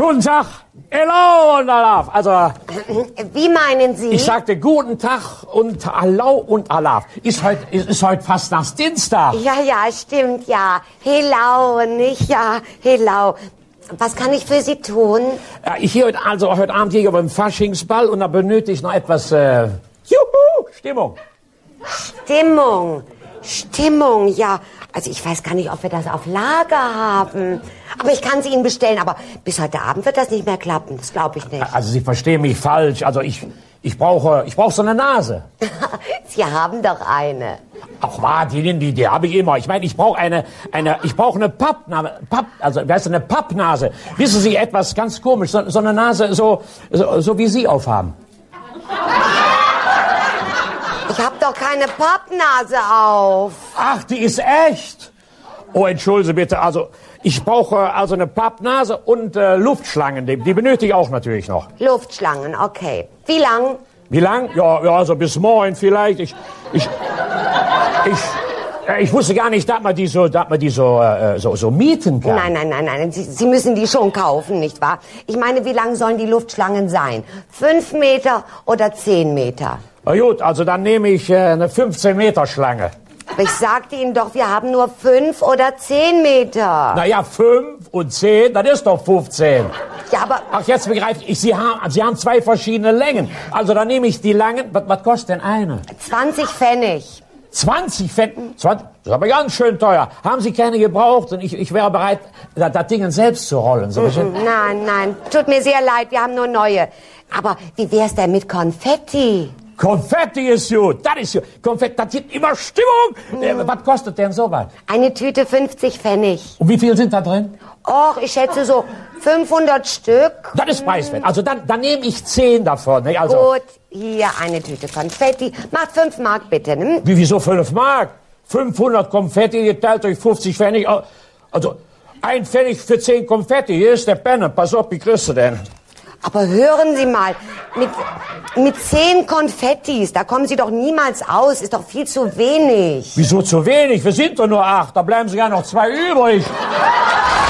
Guten Tag. Hello und Alaf. Also, Wie meinen Sie? ich sagte guten Tag und Hallo und Alaf. Ist heute fast nach Dienstag. Ja, stimmt, ja. Hello, nicht ja. Hello. Was kann ich für Sie tun? Ja, heute Abend gehe ich beim Faschingsball und da benötige ich noch etwas, Stimmung. Stimmung, ja. Also ich weiß gar nicht, ob wir das auf Lager haben. Aber ich kann sie Ihnen bestellen. Aber bis heute Abend wird das nicht mehr klappen. Das glaube ich nicht. Also Sie verstehen mich falsch. Also ich brauche so eine Nase. Sie haben doch eine. Ach was, die habe ich immer. Ich meine, ich brauche eine Pappnase. Wie heißt eine Pappnase? Wissen Sie, etwas ganz komisch. So eine Nase, so wie Sie aufhaben. Ich habe doch keine Pappnase auf. Ach, die ist echt. Oh, entschuldigen Sie bitte. Also, ich brauche also eine Pappnase und Luftschlangen. Die benötige ich auch natürlich noch. Luftschlangen, okay. Wie lang? Wie lang? Ja, also bis morgen vielleicht. Ich wusste gar nicht, dass man die so mieten kann. Nein. Sie müssen die schon kaufen, nicht wahr? Ich meine, wie lang sollen die Luftschlangen sein? 5 Meter oder 10 Meter? Na gut, also dann nehme ich eine 15-Meter-Schlange. Aber ich sagte Ihnen doch, wir haben nur 5 oder 10 Meter. Naja, 5 und 10, das ist doch 15. Ja, aber... Ach, jetzt begreife ich, Sie haben 2 verschiedene Längen. Also dann nehme ich die langen. Was kostet denn eine? 20 Pfennig. 20 Pfennig? 20? Das ist aber ganz schön teuer. Haben Sie keine gebraucht? Und ich wäre bereit, das Ding selbst zu rollen. So Nein. Tut mir sehr leid, wir haben nur neue. Aber wie wär's denn mit Konfetti? Konfetti ist gut, das ist gut. Konfetti, das gibt immer Stimmung. Was kostet denn sowas? Eine Tüte 50 Pfennig. Und wie viel sind da drin? Och, ich schätze so 500 Stück. Das ist preiswert. Also dann nehme ich 10 davon. Ne? Also, Gut, hier eine Tüte Konfetti. Macht 5 Mark bitte, ne? wieso 5 Mark? 500 Konfetti geteilt durch 50 Pfennig. Also 1 Pfennig für 10 Konfetti. Hier ist der Penner. Pass auf, wie kriegst du denn? Aber hören Sie mal, mit 10 Konfettis, da kommen Sie doch niemals aus. Ist doch viel zu wenig. Wieso zu wenig? Wir sind doch nur 8. Da bleiben sogar noch 2 übrig.